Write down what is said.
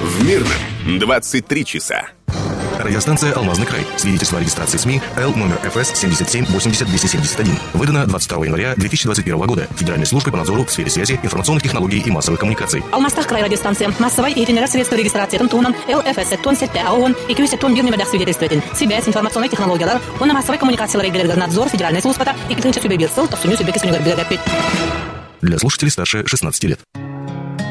В Мирном 23 часа. Радиостанция «Алмазный край». Свидетельство о регистрации СМИ Л номер ФС 77-80-271. Выдано 22 января 2021 года Федеральной службой по надзору в сфере связи, информационных технологий и массовых коммуникаций. Алмастах край радиостанция. Массовой и итинера средства регистрации Тунтунан ЛФС Тон Сетте АОН и Кюсет Тон Бирни Медах свидетельствует. Связь, информационные технологии. Он на массовой коммуникации надзор Федеральной службы и клинча Сюбебил Сыл, то Суню Сюбеки Суню Гарбига. Для слушателей старше 16 лет.